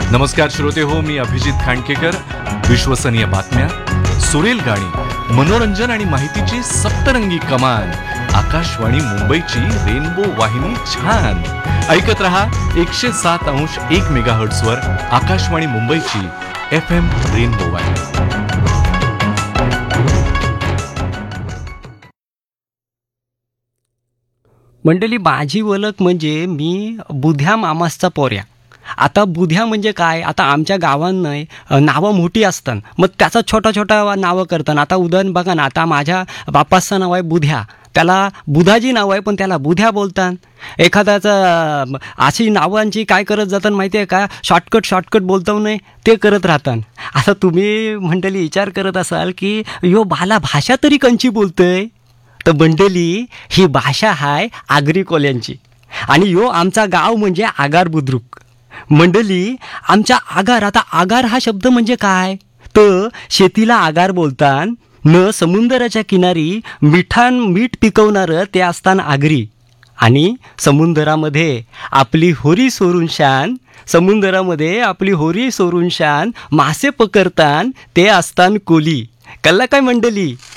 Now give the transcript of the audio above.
नमस्कार श्रोते हो, मी अभिजित खांडकेकर. विश्वसनीय बातम्या, सुरेल गाणी, मनोरंजन आणि माहितीची सप्तरंगी कमान. आकाशवाणी मुंबईची रेनबो वाहिनी छान ऐकत रहा. 107.1 मेगाहर्ट्झ वर आकाशवाणी मुंबईची FM रेनबो वाहिनी. मंडळी, माझी ओळख म्हणजे मी बुध्या मामासचा पोऱ्या. आता बुध्या म्हणजे काय, आता आमच्या गावांना नावं मोठी असतात, मग त्याचा छोटा छोटा नावं करतात. आता उदाहरण बघा ना, आता माझ्या बापाचं नाव आहे बुध्या, त्याला बुधाजी नाव आहे पण त्याला बुध्या बोलतात. एखाद्याचं अशी नावांची काय करत जातात माहिती आहे का, शॉर्टकट बोलतो नाही ते करत राहतात. आता तुम्ही मंडळी विचार करत असाल की यो बाला भाषा तरी कंची बोलतंय. तर मंडळी, ही भाषा आहे आगरी कोल्यांची आणि यो आमचा गाव म्हणजे आगार बुद्रुक. मंडळी, आमच्या आगार, आता आगार हा शब्द म्हणजे काय, तर शेतीला आगार बोलतात. न समुद्राच्या किनारी मीठ पिकवणारं ते असताना आगरी. आणि समुद्रामध्ये आपली होरी सोरून शान मासे पकडतान ते असतान कोली. कळलं काय मंडळी?